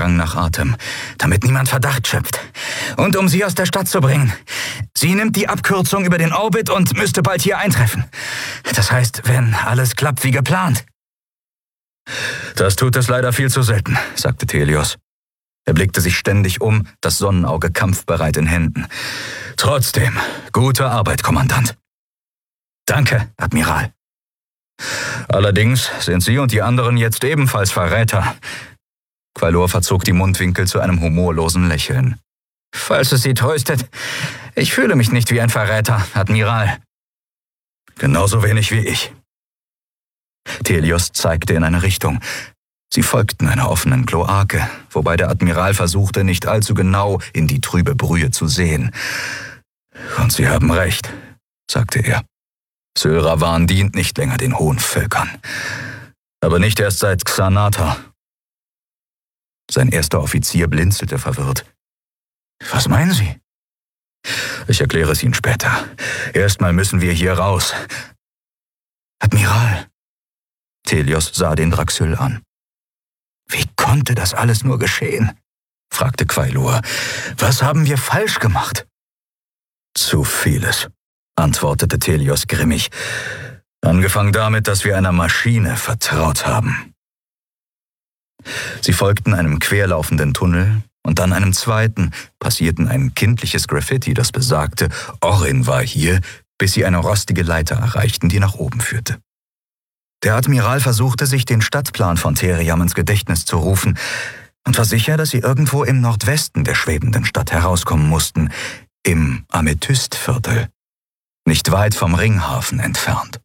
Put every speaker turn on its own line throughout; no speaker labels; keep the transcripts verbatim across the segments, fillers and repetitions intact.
rang nach Atem. »Damit niemand Verdacht schöpft. Und um sie aus der Stadt zu bringen. Sie nimmt die Abkürzung über den Orbit und müsste bald hier eintreffen. Das heißt, wenn alles klappt wie geplant.« »Das tut es leider viel zu selten«, sagte Thelios. Er blickte sich ständig um, das Sonnenauge kampfbereit in Händen. »Trotzdem, gute Arbeit, Kommandant.« »Danke, Admiral.« »Allerdings sind Sie und die anderen jetzt ebenfalls Verräter.« Quailor verzog die Mundwinkel zu einem humorlosen Lächeln. »Falls es Sie tröstet, ich fühle mich nicht wie ein Verräter, Admiral.« »Genauso wenig wie ich.« Thelios zeigte in eine Richtung. Sie folgten einer offenen Kloake, wobei der Admiral versuchte, nicht allzu genau in die trübe Brühe zu sehen. »Und Sie haben recht«, sagte er. »Syl Ravan dient nicht länger den hohen Völkern. Aber nicht erst seit Xanata.« Sein erster Offizier blinzelte verwirrt. »Was meinen Sie?« »Ich erkläre es Ihnen später. Erstmal müssen wir hier raus.« »Admiral!« Thelios sah den Draxyl an. »Wie konnte das alles nur geschehen?« fragte Quailor. »Was haben wir falsch gemacht?« »Zu vieles«, antwortete Thelios grimmig. »Angefangen damit, dass wir einer Maschine vertraut haben.« Sie folgten einem querlaufenden Tunnel und dann einem zweiten, passierten ein kindliches Graffiti, das besagte, Orin war hier, bis sie eine rostige Leiter erreichten, die nach oben führte. Der Admiral versuchte, sich den Stadtplan von Theriam ins Gedächtnis zu rufen und war sicher, dass sie irgendwo im Nordwesten der schwebenden Stadt herauskommen mussten, im Amethystviertel, nicht weit vom Ringhafen entfernt.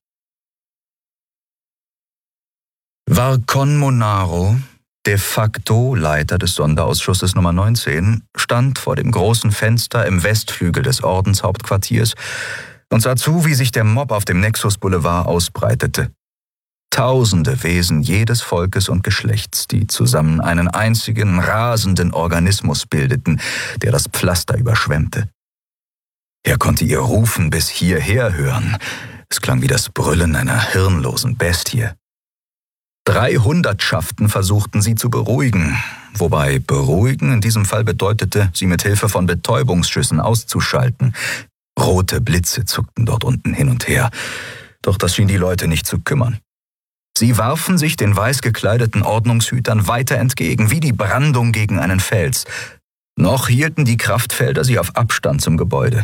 Varkon Monaro, de facto Leiter des Sonderausschusses Nummer neunzehn, stand vor dem großen Fenster im Westflügel des Ordenshauptquartiers und sah zu, wie sich der Mob auf dem Nexus Boulevard ausbreitete. Tausende Wesen jedes Volkes und Geschlechts, die zusammen einen einzigen, rasenden Organismus bildeten, der das Pflaster überschwemmte. Er konnte ihr Rufen bis hierher hören. Es klang wie das Brüllen einer hirnlosen Bestie. Drei Hundertschaften versuchten sie zu beruhigen, wobei beruhigen in diesem Fall bedeutete, sie mit Hilfe von Betäubungsschüssen auszuschalten. Rote Blitze zuckten dort unten hin und her, doch das schien die Leute nicht zu kümmern. Sie warfen sich den weiß gekleideten Ordnungshütern weiter entgegen, wie die Brandung gegen einen Fels. Noch hielten die Kraftfelder sie auf Abstand zum Gebäude.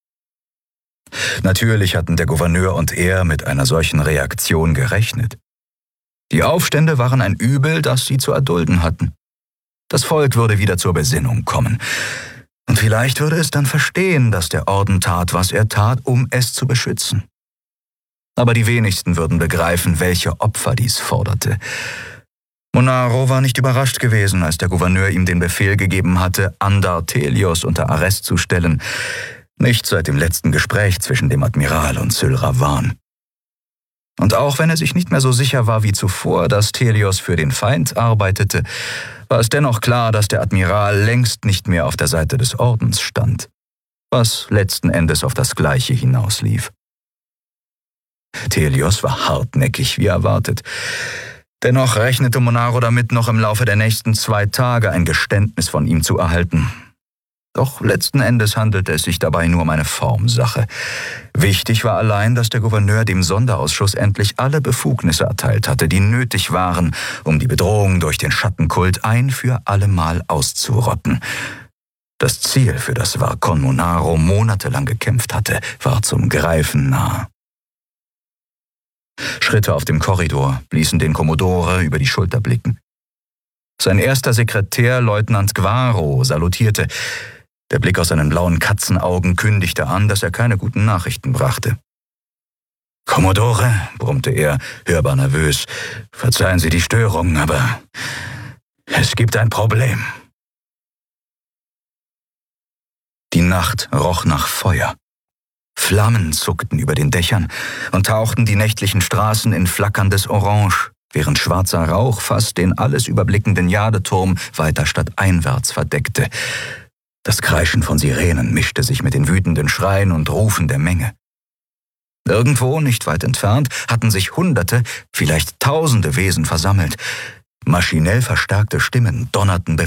Natürlich hatten der Gouverneur und er mit einer solchen Reaktion gerechnet. Die Aufstände waren ein Übel, das sie zu erdulden hatten. Das Volk würde wieder zur Besinnung kommen. Und vielleicht würde es dann verstehen, dass der Orden tat, was er tat, um es zu beschützen. Aber die wenigsten würden begreifen, welche Opfer dies forderte. Monaro war nicht überrascht gewesen, als der Gouverneur ihm den Befehl gegeben hatte, Andar Thelios unter Arrest zu stellen. Nicht seit dem letzten Gespräch zwischen dem Admiral und Syl Ravan. Und auch wenn er sich nicht mehr so sicher war wie zuvor, dass Thelios für den Feind arbeitete, war es dennoch klar, dass der Admiral längst nicht mehr auf der Seite des Ordens stand, was letzten Endes auf das Gleiche hinauslief. Thelios war hartnäckig, wie erwartet. Dennoch rechnete Monaro damit, noch im Laufe der nächsten zwei Tage ein Geständnis von ihm zu erhalten. Doch letzten Endes handelte es sich dabei nur um eine Formsache. Wichtig war allein, dass der Gouverneur dem Sonderausschuss endlich alle Befugnisse erteilt hatte, die nötig waren, um die Bedrohung durch den Schattenkult ein für allemal auszurotten. Das Ziel, für das Varkon Monaro monatelang gekämpft hatte, war zum Greifen nahe. Schritte auf dem Korridor ließen den Kommodore über die Schulter blicken. Sein erster Sekretär, Leutnant Guaro, salutierte. Der Blick aus seinen blauen Katzenaugen kündigte an, dass er keine guten Nachrichten brachte. »Kommodore«, brummte er, hörbar nervös, »verzeihen Sie die Störung, aber es gibt ein Problem.« Die Nacht roch nach Feuer. Flammen zuckten über den Dächern und tauchten die nächtlichen Straßen in flackerndes Orange, während schwarzer Rauch fast den alles überblickenden Jadeturm weiter stadteinwärts verdeckte. Das Kreischen von Sirenen mischte sich mit den wütenden Schreien und Rufen der Menge. Irgendwo, nicht weit entfernt, hatten sich Hunderte, vielleicht Tausende Wesen versammelt. Maschinell verstärkte Stimmen donnerten